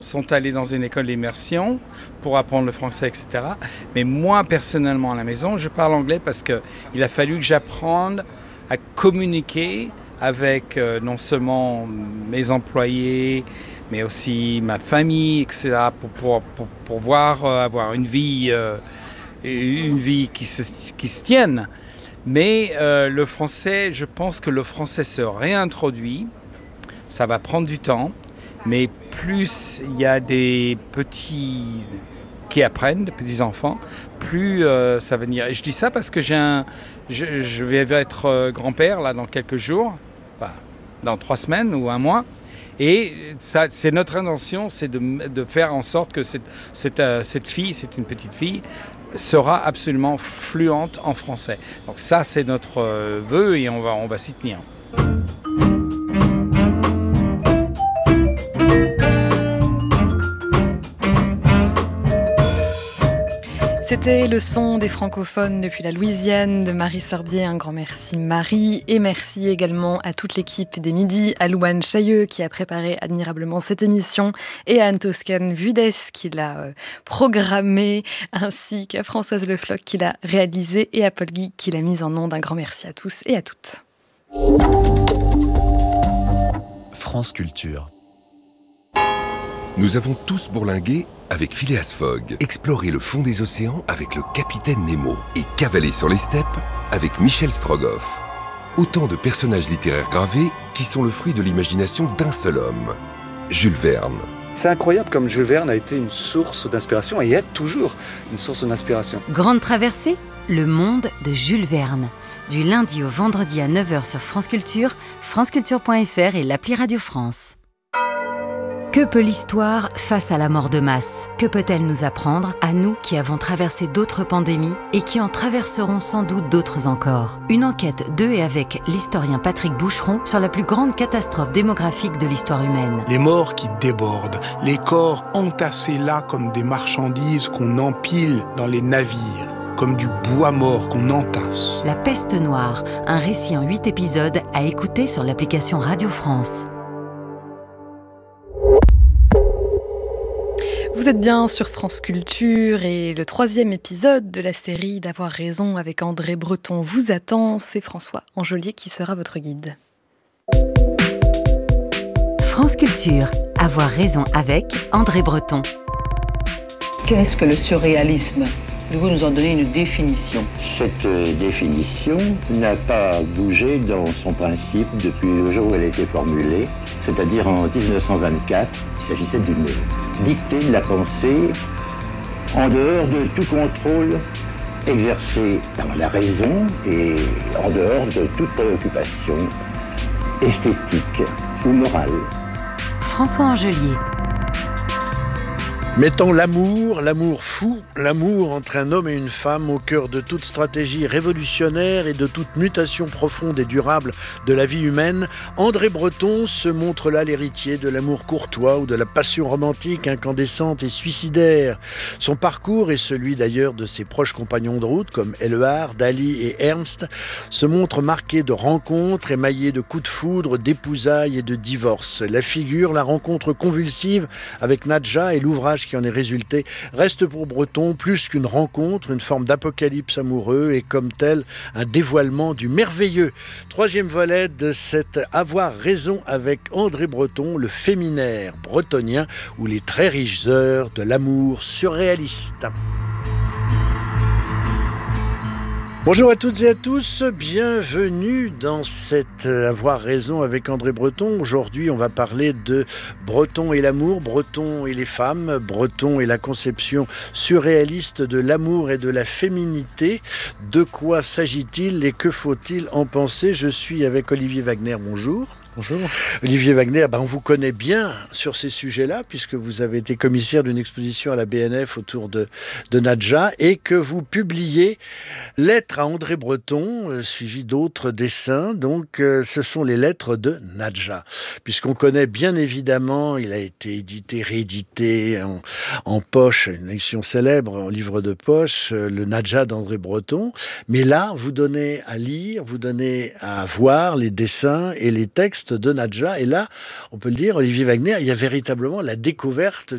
sont allés dans une école d'immersion pour apprendre le français, etc. Mais moi, personnellement, à la maison, je parle anglais parce qu'il a fallu que j'apprenne à communiquer avec non seulement mes employés, mais aussi ma famille, etc., pour pouvoir avoir une vie qui se tienne. Mais le français, je pense que le français se réintroduit. Ça va prendre du temps, mais plus il y a des petits qui apprennent, des petits enfants, plus ça va venir. Et je dis ça parce que je vais être grand-père là dans quelques jours, enfin, dans 3 semaines ou un mois. Et ça, c'est notre intention, c'est de faire en sorte que cette fille, c'est une petite fille, sera absolument fluente en français. Donc ça, c'est notre vœu et on va s'y tenir. C'était le son des francophones depuis la Louisiane de Marie Sorbier. Un grand merci Marie, et merci également à toute l'équipe des Midis, à Louane Chailleux qui a préparé admirablement cette émission, et à Anne-Toscane Vudes qui l'a programmée, ainsi qu'à Françoise Le Floch qui l'a réalisée, et à Paul Guy qui l'a mise en ondes. Un grand merci à tous et à toutes. France Culture. Nous avons tous bourlingué avec Phileas Fogg, exploré le fond des océans avec le capitaine Nemo et cavalé sur les steppes avec Michel Strogoff. Autant de personnages littéraires gravés qui sont le fruit de l'imagination d'un seul homme, Jules Verne. C'est incroyable comme Jules Verne a été une source d'inspiration et est toujours une source d'inspiration. Grande traversée, le monde de Jules Verne. Du lundi au vendredi à 9h sur France Culture, franceculture.fr et l'appli Radio France. Que peut l'histoire face à la mort de masse ? Que peut-elle nous apprendre, à nous qui avons traversé d'autres pandémies et qui en traverseront sans doute d'autres encore ? Une enquête de et avec l'historien Patrick Boucheron sur la plus grande catastrophe démographique de l'histoire humaine. Les morts qui débordent, les corps entassés là comme des marchandises qu'on empile dans les navires, comme du bois mort qu'on entasse. La peste noire, un récit en 8 épisodes à écouter sur l'application Radio France. Vous êtes bien sur France Culture et le 3e épisode de la série d'Avoir raison avec André Breton vous attend. C'est François Angelier qui sera votre guide. France Culture, Avoir raison avec André Breton. Qu'est-ce que le surréalisme ? Pouvez-vous nous en donner une définition ? Cette définition n'a pas bougé dans son principe depuis le jour où elle a été formulée, c'est-à-dire en 1924. Il s'agissait d'une dictée de la pensée en dehors de tout contrôle exercé par la raison et en dehors de toute préoccupation esthétique ou morale. François Angelier. Mettons l'amour fou, l'amour entre un homme et une femme au cœur de toute stratégie révolutionnaire et de toute mutation profonde et durable de la vie humaine. André Breton se montre là l'héritier de l'amour courtois ou de la passion romantique incandescente et suicidaire. Son parcours et celui d'ailleurs de ses proches compagnons de route comme Éluard, Dali et Ernst se montrent marqués de rencontres, émaillés de coups de foudre, d'épousailles et de divorces. La figure, la rencontre convulsive avec Nadja et l'ouvrage qui en est résulté reste pour Breton plus qu'une rencontre, une forme d'apocalypse amoureux et comme tel un dévoilement du merveilleux. 3e volet de cet Avoir raison avec André Breton, le féminaire bretonien ou les très riches heures de l'amour surréaliste. Bonjour à toutes et à tous, bienvenue dans cet Avoir raison avec André Breton. Aujourd'hui, on va parler de Breton et l'amour, Breton et les femmes, Breton et la conception surréaliste de l'amour et de la féminité. De quoi s'agit-il et que faut-il en penser ? Je suis avec Olivier Wagner, bonjour. Bonjour. Olivier Wagner, on vous connaît bien sur ces sujets-là, puisque vous avez été commissaire d'une exposition à la BNF autour de Nadja, et que vous publiez Lettres à André Breton, suivi d'autres dessins. Donc, ce sont les lettres de Nadja. Puisqu'on connaît bien évidemment, il a été édité, réédité en poche, une édition célèbre, en livre de poche, le Nadja d'André Breton. Mais là, vous donnez à lire, vous donnez à voir les dessins et les textes de Nadja. Et là, on peut le dire, Olivier Wagner, il y a véritablement la découverte